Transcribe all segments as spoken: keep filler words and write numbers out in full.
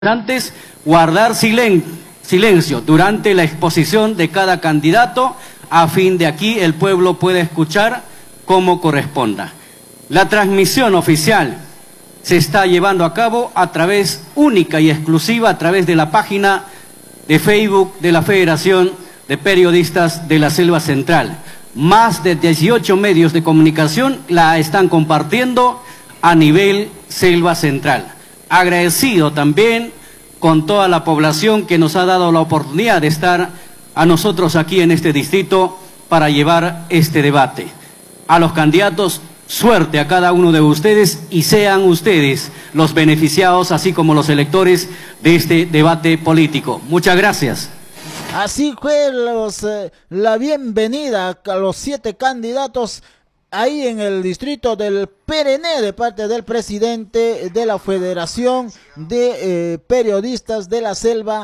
Antes, guardar silen silencio durante la exposición de cada candidato, a fin de aquí el pueblo pueda escuchar como corresponda. La transmisión oficial se está llevando a cabo a través única y exclusiva, a través de la página de Facebook de la Federación de Periodistas de la Selva Central. Más de dieciocho medios de comunicación la están compartiendo a nivel Selva Central. Agradecido también con toda la población que nos ha dado la oportunidad de estar a nosotros aquí en este distrito para llevar este debate. A los candidatos, suerte a cada uno de ustedes y sean ustedes los beneficiados, así como los electores de este debate político. Muchas gracias. Así fue los, eh, la bienvenida a los siete candidatos ahí en el distrito del Perené de parte del presidente de la Federación de eh, Periodistas de la Selva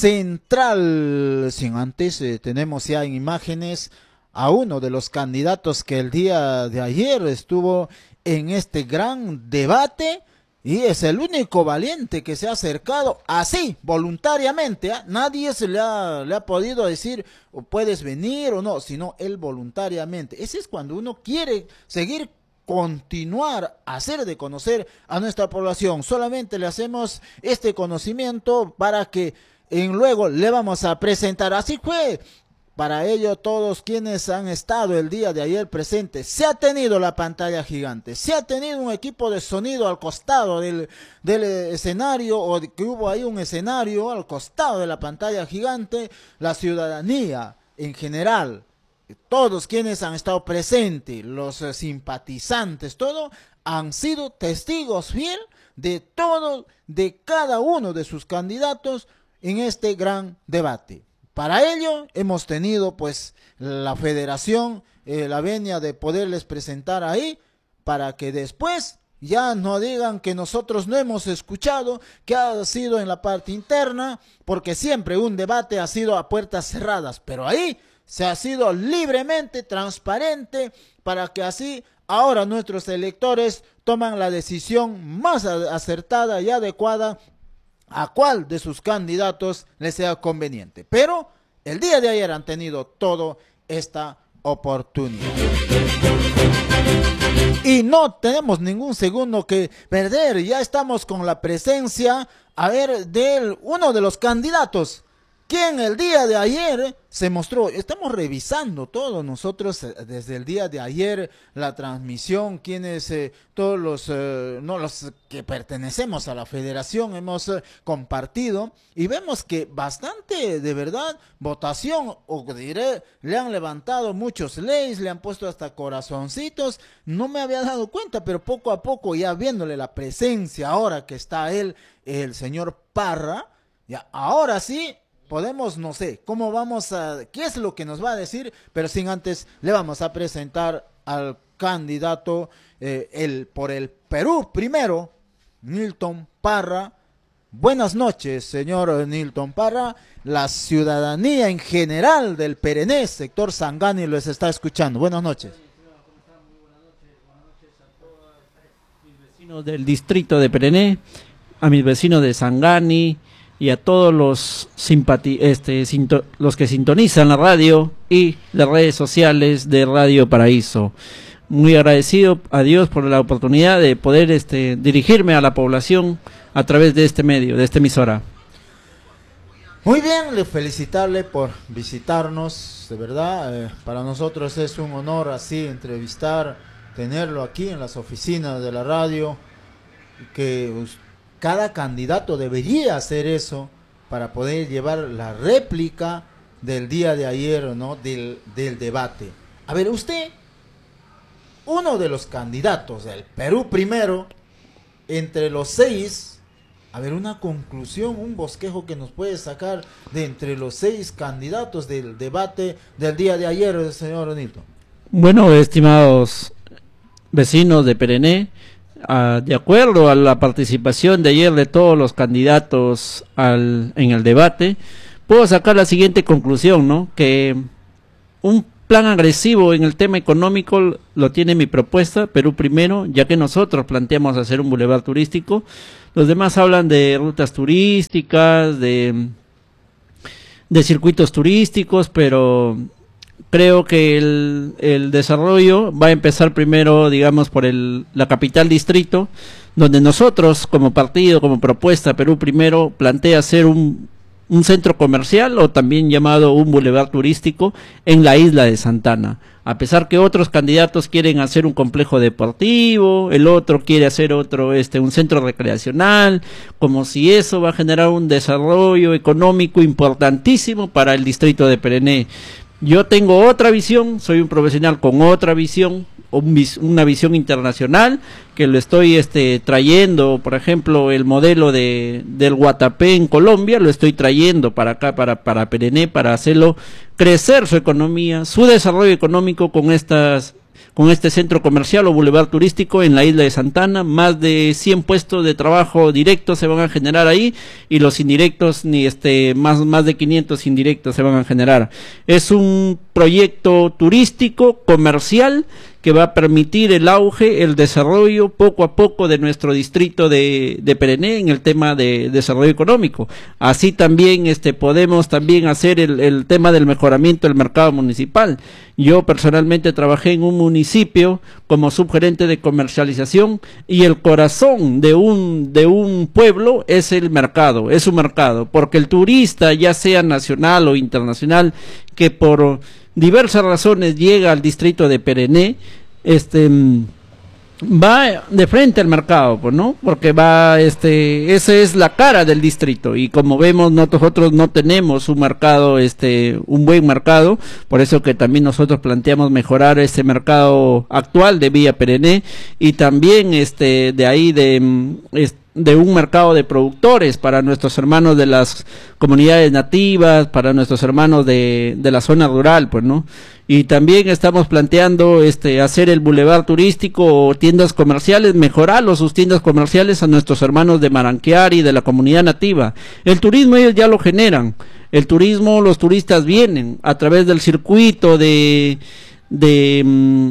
Central. Sin antes, eh, tenemos ya en imágenes a uno de los candidatos que el día de ayer estuvo en este gran debate y es el único valiente que se ha acercado así, voluntariamente. ¿eh? Nadie se le ha, le ha podido decir o puedes venir o no, sino él voluntariamente. Ese es cuando uno quiere seguir, continuar, hacer de conocer a nuestra población. Solamente le hacemos este conocimiento para que en luego le vamos a presentar. Así fue. Para ello, todos quienes han estado el día de ayer presentes, se ha tenido la pantalla gigante, se ha tenido un equipo de sonido al costado del, del escenario, o que hubo ahí un escenario al costado de la pantalla gigante, la ciudadanía en general, todos quienes han estado presentes, los eh, simpatizantes, todo, han sido testigos fiel de todo, de cada uno de sus candidatos en este gran debate. Para ello hemos tenido pues la federación, eh, la venia de poderles presentar ahí, para que después ya no digan que nosotros no hemos escuchado, que ha sido en la parte interna, porque siempre un debate ha sido a puertas cerradas, pero ahí se ha sido libremente, transparente, para que así ahora nuestros electores toman la decisión más acertada y adecuada a cuál de sus candidatos les sea conveniente. Pero el día de ayer han tenido toda esta oportunidad. Y no tenemos ningún segundo que perder. Ya estamos con la presencia, a ver, de uno de los candidatos, quien el día de ayer se mostró. Estamos revisando todos nosotros eh, desde el día de ayer la transmisión, quienes eh, todos los, eh, no, los que pertenecemos a la federación hemos eh, compartido y vemos que bastante de verdad votación, o diré, le han levantado muchos leyes, le han puesto hasta corazoncitos. No me había dado cuenta, pero poco a poco ya viéndole la presencia ahora que está él, el señor Parra, ya ahora sí podemos, no sé, cómo vamos a, qué es lo que nos va a decir, pero sin antes le vamos a presentar al candidato eh, el, por el Perú primero, Nilton Parra. Buenas noches, señor Nilton Parra. La ciudadanía en general del Perené, sector Sangani, les está escuchando. Buenas noches. Mis vecinos del distrito de Perené, a mis vecinos de Sangani, y a todos los simpati este, sinto los que sintonizan la radio y las redes sociales de Radio Paraíso. Muy agradecido a Dios por la oportunidad de poder este, dirigirme a la población a través de este medio, de esta emisora. Muy bien, le felicitarle por visitarnos, de verdad, eh, para nosotros es un honor así entrevistar, tenerlo aquí en las oficinas de la radio, que usted, cada candidato debería hacer eso para poder llevar la réplica del día de ayer, ¿no? Del, del debate. A ver, usted, uno de los candidatos del Perú primero, entre los seis, a ver, una conclusión, un bosquejo que nos puede sacar de entre los seis candidatos del debate del día de ayer, señor Nilton. Bueno, estimados vecinos de Perené, Uh, de acuerdo a la participación de ayer de todos los candidatos al, en el debate, puedo sacar la siguiente conclusión, ¿no? Que un plan agresivo en el tema económico lo tiene mi propuesta, Perú Primero, ya que nosotros planteamos hacer un bulevar turístico. Los demás hablan de rutas turísticas, de, de circuitos turísticos, pero creo que el, el desarrollo va a empezar primero, digamos, por el, la capital distrito, donde nosotros, como partido, como propuesta, Perú Primero, plantea hacer un, un centro comercial o también llamado un bulevar turístico en la isla de Santa Ana. A pesar que otros candidatos quieren hacer un complejo deportivo, el otro quiere hacer otro, este, un centro recreacional, como si eso va a generar un desarrollo económico importantísimo para el distrito de Perené. Yo tengo otra visión, soy un profesional con otra visión, una visión internacional, que lo estoy este trayendo, por ejemplo, el modelo de del Guatapé en Colombia, lo estoy trayendo para acá, para, para Perené, para hacerlo crecer su economía, su desarrollo económico con estas con este centro comercial o bulevar turístico en la isla de Santa Ana. Más de cien puestos de trabajo directos se van a generar ahí, y los indirectos, ni este más, más de quinientos indirectos se van a generar. Es un proyecto turístico, comercial, que va a permitir el auge, el desarrollo poco a poco de nuestro distrito de, de Perené en el tema de desarrollo económico. Así también este podemos también hacer el, el tema del mejoramiento del mercado municipal. Yo personalmente trabajé en un municipio como subgerente de comercialización, y el corazón de un de un pueblo es el mercado, es su mercado, porque el turista, ya sea nacional o internacional, que por diversas razones llega al distrito de Perené, este va de frente al mercado, pues, ¿no? Porque va, este, esa es la cara del distrito, y como vemos, nosotros no tenemos un mercado, este, un buen mercado, por eso que también nosotros planteamos mejorar ese mercado actual de Villa Perené, y también, este, de ahí de, este, de un mercado de productores para nuestros hermanos de las comunidades nativas, para nuestros hermanos de, de la zona rural, pues, ¿no? Y también estamos planteando este hacer el bulevar turístico o tiendas comerciales, mejorarlo sus tiendas comerciales a nuestros hermanos de Maranquiari, de la comunidad nativa. El turismo ellos ya lo generan, el turismo, los turistas vienen a través del circuito de de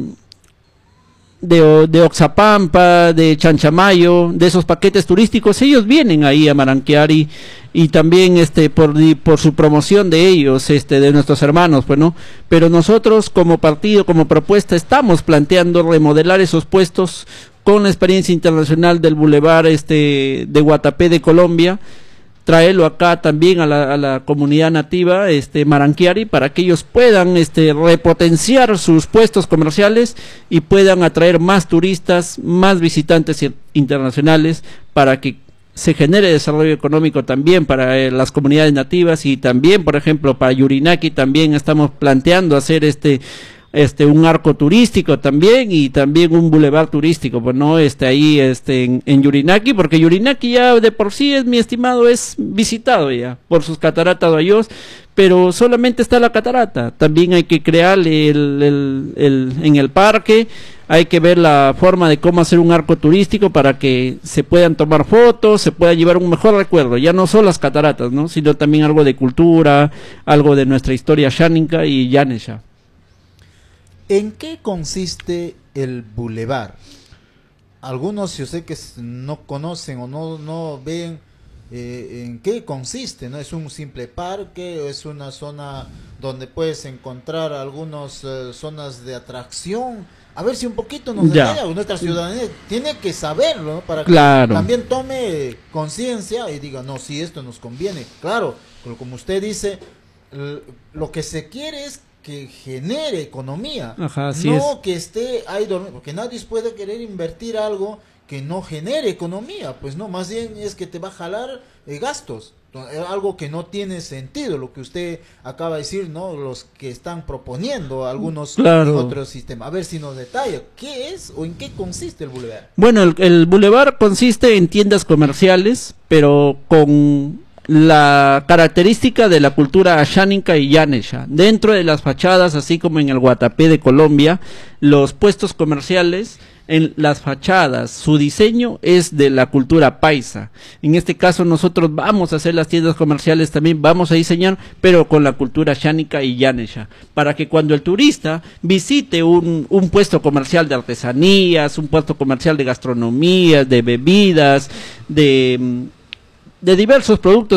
de, de Oxapampa, de Chanchamayo, de esos paquetes turísticos, ellos vienen ahí a Maranquiari, y también este por por su promoción de ellos, este de nuestros hermanos, pues, ¿no? Pero nosotros como partido, como propuesta, estamos planteando remodelar esos puestos con la experiencia internacional del bulevar este de Guatapé de Colombia, traerlo acá también a la, a la comunidad nativa, este Maranquiari, para que ellos puedan este repotenciar sus puestos comerciales y puedan atraer más turistas, más visitantes internacionales, para que se genere desarrollo económico también para eh, las comunidades nativas. Y también, por ejemplo, para Yurinaki también estamos planteando hacer este este un arco turístico también, y también un bulevar turístico, pues, no, este ahí este en, en Yurinaki, porque Yurinaki ya de por sí, es mi estimado, es visitado ya por sus cataratas Bayós, pero solamente está la catarata. También hay que crear el, el, el en el parque, hay que ver la forma de cómo hacer un arco turístico para que se puedan tomar fotos, se pueda llevar un mejor recuerdo, ya no solo las cataratas, no, sino también algo de cultura, algo de nuestra historia xánica y llanesha. ¿En qué consiste el bulevar? Algunos, yo sé que no conocen o no, no ven eh, en qué consiste, ¿no? ¿Es un simple parque o es una zona donde puedes encontrar algunas eh, zonas de atracción? A ver si un poquito nos detalla, nuestra ciudadanía tiene que saberlo, ¿no? Para que claro. también tome conciencia y diga, no, si esto nos conviene. Claro, como usted dice, lo que se quiere es que genere economía. Ajá, así no es. Que esté ahí dormido, porque nadie puede querer invertir algo que no genere economía, pues no, más bien es que te va a jalar eh, gastos, algo que no tiene sentido, lo que usted acaba de decir, ¿no? Los que están proponiendo algunos claro. otros sistemas. A ver si nos detalla, ¿qué es o en qué consiste el bulevar? Bueno, el, el bulevar consiste en tiendas comerciales, pero con la característica de la cultura xánica y llanesha. Dentro de las fachadas, así como en el Guatapé de Colombia, los puestos comerciales en las fachadas, su diseño es de la cultura paisa. En este caso nosotros vamos a hacer las tiendas comerciales también, vamos a diseñar, pero con la cultura xánica y llanesha, para que cuando el turista visite un, un puesto comercial de artesanías, un puesto comercial de gastronomía, de bebidas, de, de diversos productos